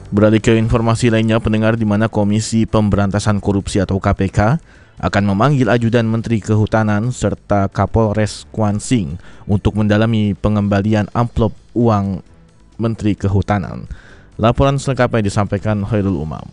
Beralih ke informasi lainnya, pendengar, di mana Komisi Pemberantasan Korupsi atau KPK akan memanggil Ajudan Menteri Kehutanan serta Kapolres Kuansing untuk mendalami pengembalian amplop uang Menteri Kehutanan. Laporan selengkapnya disampaikan Khairul Umam.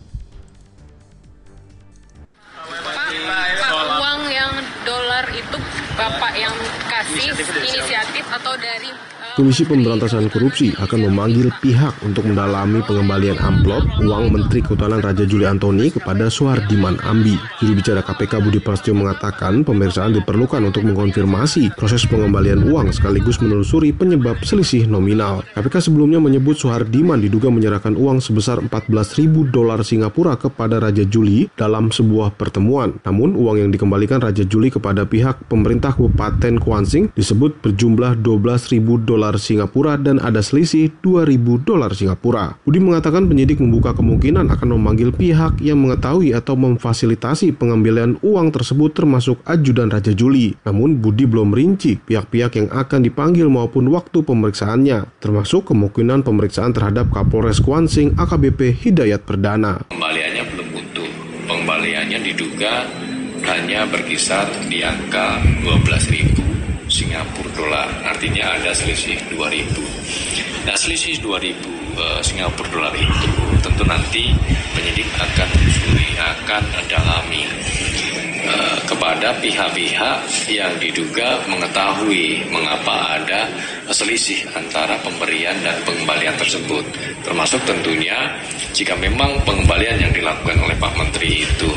Pak, uang yang dolar itu Bapak yang kasih inisiatif atau dari Komisi Pemberantasan Korupsi akan memanggil pihak untuk mendalami pengembalian amplop uang Menteri Kehutanan Raja Juli Antoni kepada Suhardiman Ambi. Juru bicara KPK Budi Prasetyo mengatakan pemeriksaan diperlukan untuk mengkonfirmasi proses pengembalian uang sekaligus menelusuri penyebab selisih nominal. KPK sebelumnya menyebut Suhardiman diduga menyerahkan uang sebesar 14.000 dolar Singapura kepada Raja Juli dalam sebuah pertemuan. Namun uang yang dikembalikan Raja Juli kepada pihak pemerintah Kabupaten Kuansing disebut berjumlah 12.000 dolar Singapura dan ada selisih 2.000 dolar Singapura. Budi mengatakan penyidik membuka kemungkinan akan memanggil pihak yang mengetahui atau memfasilitasi pengambilan uang tersebut termasuk ajudan Raja Juli. Namun Budi belum rinci pihak-pihak yang akan dipanggil maupun waktu pemeriksaannya, termasuk kemungkinan pemeriksaan terhadap Kapolres Kuansing AKBP Hidayat Perdana. Pengembaliannya belum utuh. Pengembaliannya diduga hanya berkisar di angka 12.000 Singapura dolar, artinya ada selisih 2.000. Nah, selisih 2.000 Singapura dolar itu tentu nanti penyidik akan telusuri, akan dalami kepada pihak-pihak yang diduga mengetahui mengapa ada selisih antara pemberian dan pengembalian tersebut, termasuk tentunya jika memang pengembalian yang dilakukan oleh Pak Menteri itu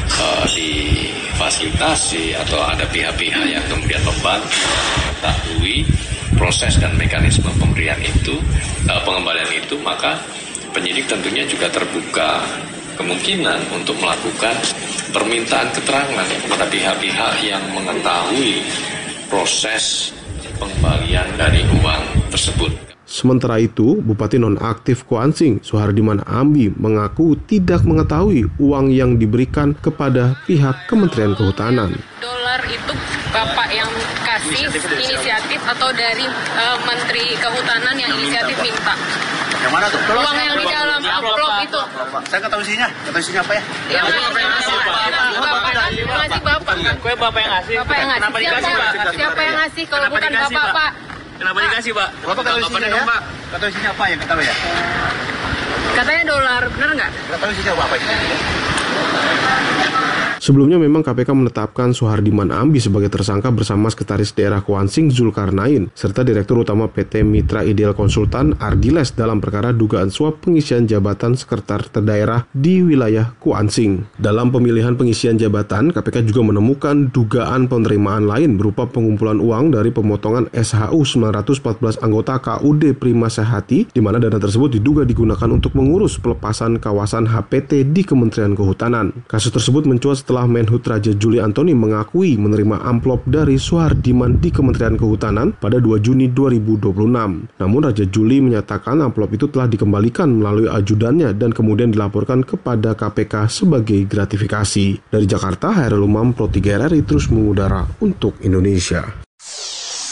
difasilitasi atau ada pihak-pihak yang kemudian membantu mengetahui proses dan mekanisme pemberian itu, pengembalian itu, maka penyidik tentunya juga terbuka kemungkinan untuk melakukan permintaan keterangan kepada pihak-pihak yang mengetahui proses pengembalian dari uang tersebut. Sementara itu, Bupati Nonaktif Kuansing, Suhardiman Ambi, mengaku tidak mengetahui uang yang diberikan kepada pihak Kementerian Kehutanan. Dolar itu Bapak yang kasih inisiatif atau dari Menteri Kehutanan yang inisiatif minta? Yang mana tuh? Uang yang di dalam amplop itu. Saya nggak tahu isinya. Nggak tahu isinya apa ya? Yang ngasih Bapak kan? Kue Bapak yang ngasih. Bapak yang ngasih. Kenapa dikasih, Pak? Siapa yang ngasih kalau Kenapa bukan dikasih, Bapak, Pak? Kenapa dikasih, Pak? Bapak tahu isinya ya? Nggak tahu isinya apa ya? Nggak tahu ya? Katanya dolar, benar nggak? Nggak tahu isinya apa isinya. Sebelumnya memang KPK menetapkan Suhardiman Ambi sebagai tersangka bersama Sekretaris Daerah Kuansing Zulkarnain serta Direktur Utama PT Mitra Ideal Konsultan Ardiles dalam perkara dugaan suap pengisian jabatan Sekretaris Daerah di wilayah Kuansing. Dalam pemilihan pengisian jabatan, KPK juga menemukan dugaan penerimaan lain berupa pengumpulan uang dari pemotongan SHU 914 anggota KUD Prima Sehati, di mana dana tersebut diduga digunakan untuk mengurus pelepasan kawasan HPT di Kementerian Kehutanan. Kasus tersebut mencuat setelah Menhut Raja Juli Antoni mengakui menerima amplop dari Suhardiman di Kementerian Kehutanan pada 2 Juni 2026. Namun Raja Juli menyatakan amplop itu telah dikembalikan melalui ajudannya dan kemudian dilaporkan kepada KPK sebagai gratifikasi. Dari Jakarta, Khairul Umam, Pro 3 RRI terus mengudara untuk Indonesia.